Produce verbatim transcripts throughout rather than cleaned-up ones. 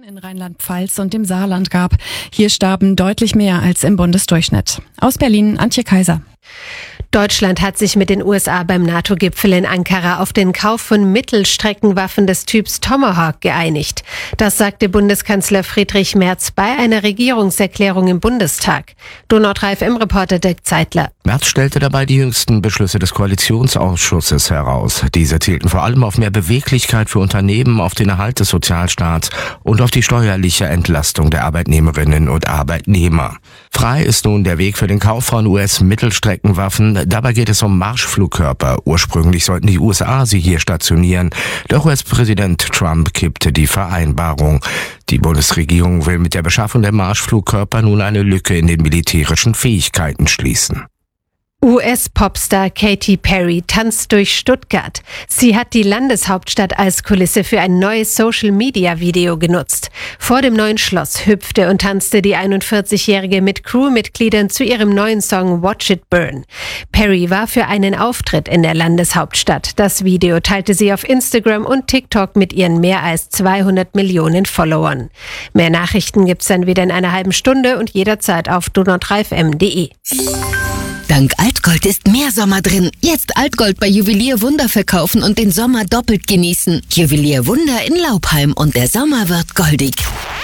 in Rheinland-Pfalz und im Saarland gab. Hier starben deutlich mehr als im Bundesdurchschnitt. Aus Berlin, Antje Kaiser. Deutschland hat sich mit den U S A beim NATO-Gipfel in Ankara auf den Kauf von Mittelstreckenwaffen des Typs Tomahawk geeinigt. Das sagte Bundeskanzler Friedrich Merz bei einer Regierungserklärung im Bundestag. Donau drei F M-Reporter Dirk Zeitler. Merz stellte dabei die jüngsten Beschlüsse des Koalitionsausschusses heraus. Diese zielten vor allem auf mehr Beweglichkeit für Unternehmen, auf den Erhalt des Sozialstaats und auf die steuerliche Entlastung der Arbeitnehmerinnen und Arbeitnehmer. Frei ist nun der Weg für den Kauf von U S-Mittelstreckenwaffen. Dabei geht es um Marschflugkörper. Ursprünglich sollten die U S A sie hier stationieren. Doch U S-Präsident Trump kippte die Vereinbarung. Die Bundesregierung will mit der Beschaffung der Marschflugkörper nun eine Lücke in den militärischen Fähigkeiten schließen. U S-Popstar Katy Perry tanzt durch Stuttgart. Sie hat die Landeshauptstadt als Kulisse für ein neues Social-Media-Video genutzt. Vor dem neuen Schloss hüpfte und tanzte die einundvierzigjährige mit Crewmitgliedern zu ihrem neuen Song Watch It Burn. Perry war für einen Auftritt in der Landeshauptstadt. Das Video teilte sie auf Instagram und TikTok mit ihren mehr als zweihundert Millionen Followern. Mehr Nachrichten gibt's dann wieder in einer halben Stunde und jederzeit auf donau drei f m punkt de. Dank Altgold ist mehr Sommer drin. Jetzt Altgold bei Juwelier Wunder verkaufen und den Sommer doppelt genießen. Juwelier Wunder in Laubheim und der Sommer wird goldig.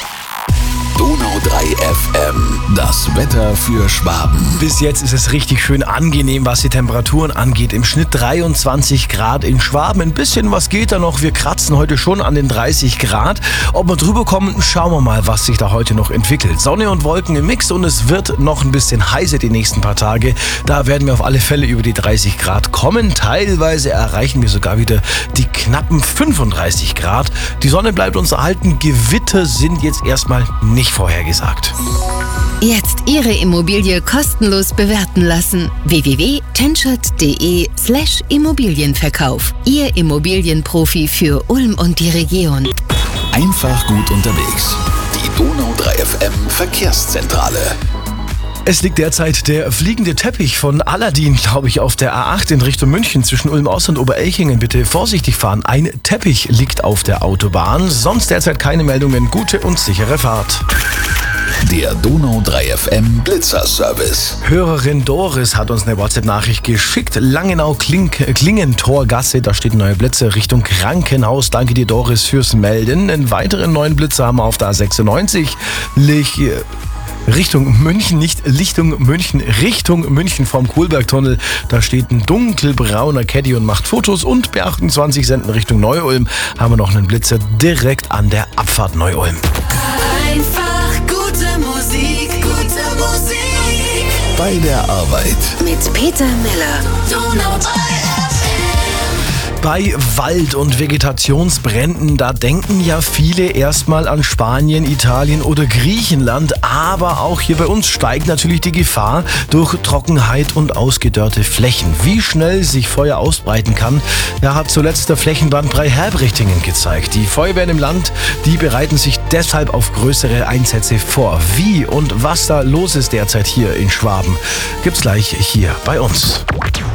Donau drei F M, das Wetter für Schwaben. Bis jetzt ist es richtig schön angenehm, was die Temperaturen angeht. Im Schnitt dreiundzwanzig Grad in Schwaben. Ein bisschen was geht da noch. Wir kratzen heute schon an den dreißig Grad. Ob wir drüber kommen, schauen wir mal, was sich da heute noch entwickelt. Sonne und Wolken im Mix und es wird noch ein bisschen heißer die nächsten paar Tage. Da werden wir auf alle Fälle über die dreißig Grad kommen. Teilweise erreichen wir sogar wieder die knappen fünfunddreißig Grad. Die Sonne bleibt uns erhalten. Gewitter sind jetzt erstmal nicht vorhergesagt. Jetzt Ihre Immobilie kostenlos bewerten lassen. w w w punkt tenschert punkt de slash Immobilienverkauf. Ihr Immobilienprofi für Ulm und die Region. Einfach gut unterwegs. Die Donau drei F M Verkehrszentrale. Es liegt derzeit der fliegende Teppich von Aladdin, glaube ich, auf der A acht in Richtung München zwischen Ulm-Ost und Oberelchingen. Bitte vorsichtig fahren. Ein Teppich liegt auf der Autobahn. Sonst derzeit keine Meldungen. Gute und sichere Fahrt. Der Donau drei F M Blitzerservice. Hörerin Doris hat uns eine WhatsApp-Nachricht geschickt. Langenau-Klingentorgasse, da steht ein neuer Blitzer Richtung Krankenhaus. Danke dir, Doris, fürs Melden. Einen weiteren neuen Blitzer haben wir auf der A sechsundneunzig. Lich, Richtung München, nicht Lichtung München, Richtung München vom Kohlbergtunnel. Da steht ein dunkelbrauner Caddy und macht Fotos. Und B achtundzwanzig Senden Richtung Neu-Ulm haben wir noch einen Blitzer direkt an der Abfahrt Neu-Ulm. Einfach gute Musik, gute Musik. Bei der Arbeit. Mit Peter Miller. Donau drei F M. Bei Wald- und Vegetationsbränden, da denken ja viele erstmal an Spanien, Italien oder Griechenland. Aber auch hier bei uns steigt natürlich die Gefahr durch Trockenheit und ausgedörrte Flächen. Wie schnell sich Feuer ausbreiten kann, ja, hat zuletzt der Flächenbrand bei Herbrechtingen gezeigt. Die Feuerwehren im Land, die bereiten sich deshalb auf größere Einsätze vor. Wie und was da los ist derzeit hier in Schwaben, gibt's gleich hier bei uns.